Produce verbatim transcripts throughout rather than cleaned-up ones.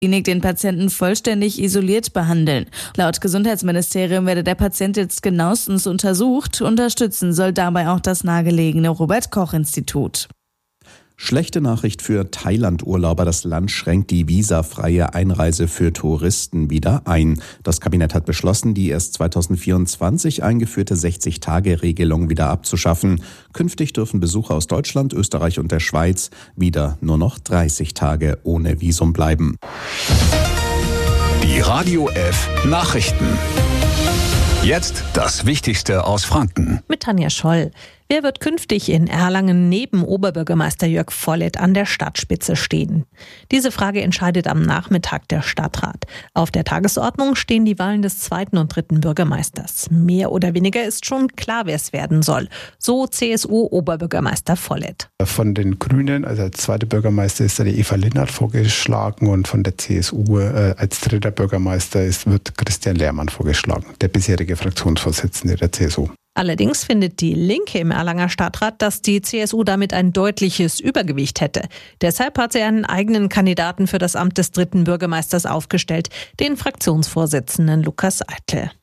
Klinik den Patienten vollständig isoliert behandeln. Laut Gesundheitsministerium werde der Patient jetzt genauestens untersucht. Unterstützen soll dabei auch das nahegelegene Robert-Koch-Institut. Schlechte Nachricht für Thailand-Urlauber. Das Land schränkt die visafreie Einreise für Touristen wieder ein. Das Kabinett hat beschlossen, die erst zweitausendvierundzwanzig eingeführte sechzig-Tage-Regelung wieder abzuschaffen. Künftig dürfen Besucher aus Deutschland, Österreich und der Schweiz wieder nur noch dreißig Tage ohne Visum bleiben. Die Radio F Nachrichten. Jetzt das Wichtigste aus Franken. Mit Tanja Scholl. Wer wird künftig in Erlangen neben Oberbürgermeister Jörg Volleth an der Stadtspitze stehen? Diese Frage entscheidet am Nachmittag der Stadtrat. Auf der Tagesordnung stehen die Wahlen des zweiten und dritten Bürgermeisters. Mehr oder weniger ist schon klar, wer es werden soll. So C S U-Oberbürgermeister Volleth. Von den Grünen, also als zweiter Bürgermeister, ist da die Eva Linnert vorgeschlagen und von der C S U äh, als dritter Bürgermeister ist, wird Christian Lehrmann vorgeschlagen, der bisherige Fraktionsvorsitzende der C S U. Allerdings findet die Linke im Erlanger Stadtrat, dass die C S U damit ein deutliches Übergewicht hätte. Deshalb hat sie einen eigenen Kandidaten für das Amt des dritten Bürgermeisters aufgestellt, den Fraktionsvorsitzenden Lukas Eitel.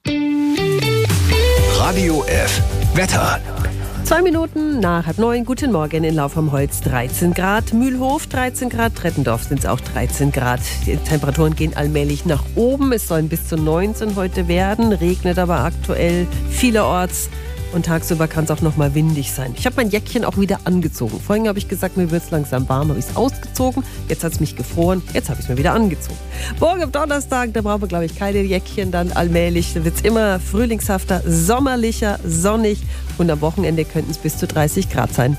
Radio F Wetter. Zwei Minuten nach halb neun. Guten Morgen in Lauf am Holz dreizehn Grad, Mühlhof dreizehn Grad, Trettendorf sind es auch dreizehn Grad. Die Temperaturen gehen allmählich nach oben. Es sollen bis zu neunzehn heute werden, regnet aber aktuell vielerorts. Und tagsüber kann es auch noch mal windig sein. Ich habe mein Jäckchen auch wieder angezogen. Vorhin habe ich gesagt, mir wird es langsam warm, habe ich es ausgezogen. Jetzt hat es mich gefroren, jetzt habe ich es mir wieder angezogen. Morgen am Donnerstag, da brauchen wir, glaube ich, keine Jäckchen dann allmählich. Da wird es immer frühlingshafter, sommerlicher, sonnig. Und am Wochenende könnten es bis zu dreißig Grad sein.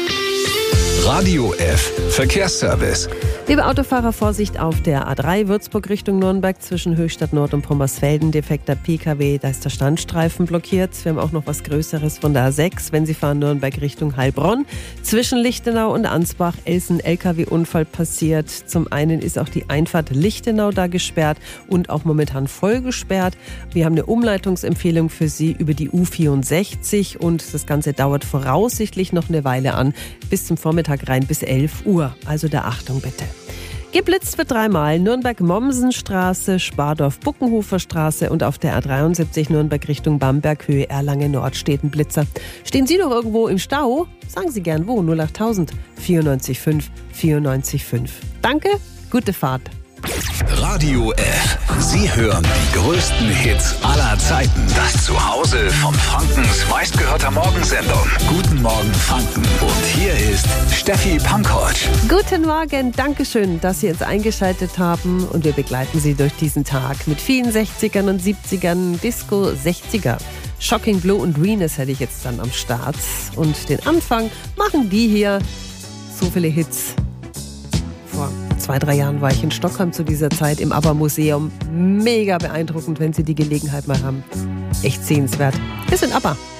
Radio F Verkehrsservice. Liebe Autofahrer, Vorsicht auf der A drei Würzburg Richtung Nürnberg zwischen Höchstadt Nord und Pommersfelden. Defekter P K W, da ist der Standstreifen blockiert. Wir haben auch noch was Größeres von der A sechs, wenn Sie fahren Nürnberg Richtung Heilbronn. Zwischen Lichtenau und Ansbach ist ein L K W-Unfall passiert. Zum einen ist auch die Einfahrt Lichtenau da gesperrt und auch momentan voll gesperrt. Wir haben eine Umleitungsempfehlung für Sie über die U vierundsechzig und das Ganze dauert voraussichtlich noch eine Weile an, bis zum Vormittag rein bis elf Uhr. Also da Achtung bitte. Geblitzt wird dreimal Nürnberg-Mommsenstraße, Spardorf-Buckenhofer-Straße und auf der A dreiundsiebzig Nürnberg Richtung Bamberg, Höhe Erlangen-Nord steht ein Blitzer. Stehen Sie noch irgendwo im Stau? Sagen Sie gern wo, null achttausend vierundneunzig fünf vierundneunzig fünf. Danke, gute Fahrt. Radio F. Sie hören die größten Hits aller Zeiten. Das Zuhause von Frankens meistgehörter Morgensendung. Guten Morgen Franken. Und hier ist Steffi Pankovic. Guten Morgen, Dankeschön, dass Sie uns eingeschaltet haben. Und wir begleiten Sie durch diesen Tag mit vielen sechzigern und siebzigern, Disco sechziger. Shocking Blue und Venus hätte ich jetzt dann am Start. Und den Anfang machen die hier. So viele Hits. Vor zwei, drei Jahren war ich in Stockholm zu dieser Zeit im ABBA-Museum. Mega beeindruckend, wenn Sie die Gelegenheit mal haben. Echt sehenswert. Wir sind ABBA.